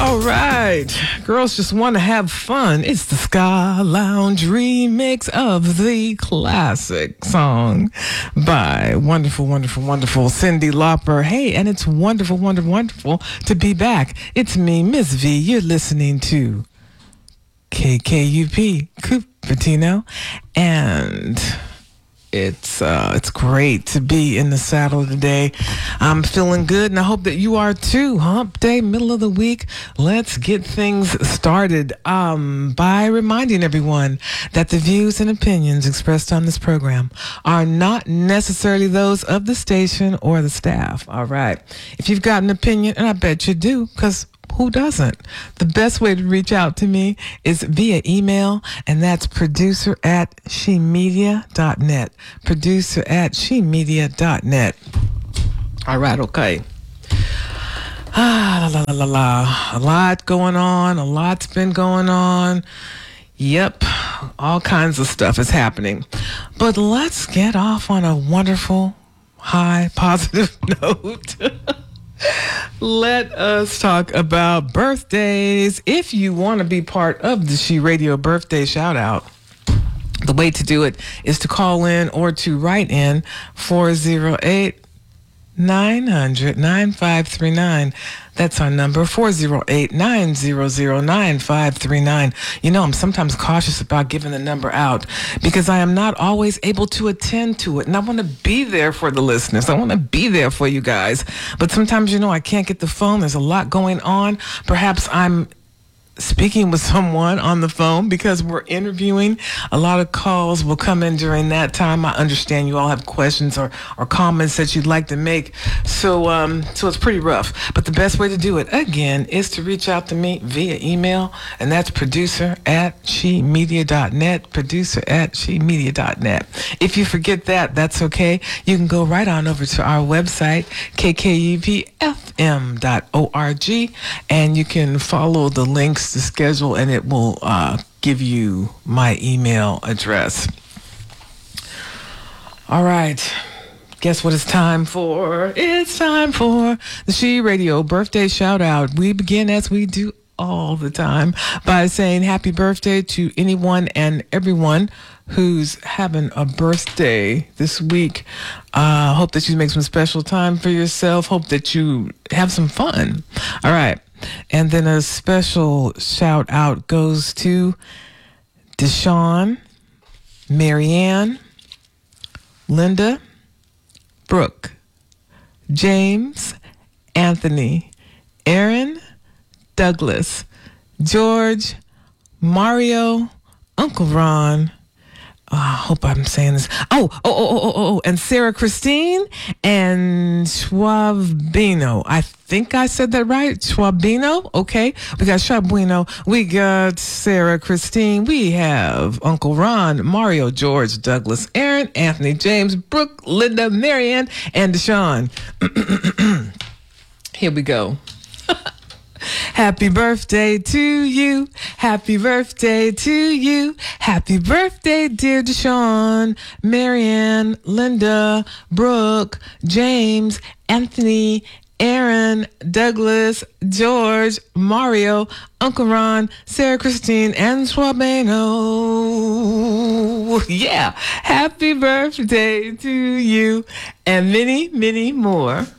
All right. Girls just want to have fun. It's the Ska Lounge remix of the classic song by wonderful Cyndi Lauper. Hey, and it's wonderful to be back. It's me, Miss V. You're listening to KKUP, Cupertino, and it's great to be in the saddle today. I'm feeling good, and I hope that you are too. Hump day, middle of the week. Let's get things started by reminding everyone that the views and opinions expressed on this program are not necessarily those of the station or the staff. All right. If you've got an opinion, and I bet you do, because who doesn't? The best way to reach out to me is via email, and that's producer@shemedia.net. Producer@shemedia.net. All right, okay. A lot going on. A lot's been going on. Yep, all kinds of stuff is happening. But let's get off on a wonderful, high, positive note. Let us talk about birthdays. If you want to be part of the She Radio birthday shout out, the way to do it is to call in or to write in 408-900-9539. That's our number, 408-900-9539. You know, I'm sometimes cautious about giving the number out because I am not always able to attend to it. And I want to be there for the listeners. I want to be there for you guys. But sometimes, you know, I can't get the phone. There's a lot going on. Perhaps I'm speaking with someone on the phone because we're interviewing. A lot of calls will come in during that time. I understand you all have questions or comments that you'd like to make. So it's pretty rough. But the best way to do it, again, is to reach out to me via email, and that's producer@shemedia.net, producer@shemedia.net. If you forget that, that's okay. You can go right on over to our website, kkupfm.org, and you can follow the links to schedule, and it will give you my email address. All right. Guess what it's time for? It's time for the She Radio birthday shout out. We begin, as we do all the time, by saying happy birthday to anyone and everyone who's having a birthday this week. Hope that you make some special time for yourself. Hope that you have some fun. All right. And then a special shout out goes to Deshawn, Marianne, Linda, Brooke, James, Anthony, Aaron, Douglas, George, Mario, Uncle Ron. I hope I'm saying this. And Sarah Christine and Schwabino. I think I said that right. Schwabino. Okay. We got Schwabino. We got Sarah Christine. We have Uncle Ron, Mario, George, Douglas, Aaron, Anthony, James, Brooke, Linda, Marianne, and Deshawn. Here we go. Happy birthday to you. Happy birthday to you. Happy birthday, dear Deshawn, Marianne, Linda, Brooke, James, Anthony, Aaron, Douglas, George, Mario, Uncle Ron, Sarah Christine, and Schwabano. Yeah. Happy birthday to you and many, many more.